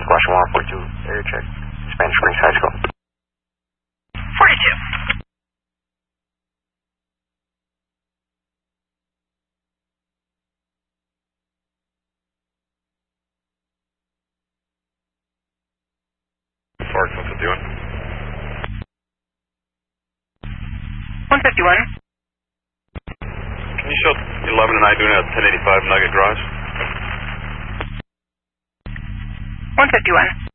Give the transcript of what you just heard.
Washington 142, area check, Spanish Springs High School. 42. Park 151. 151. Can you show 11 and I doing a 1085 Nugget Garage? 151.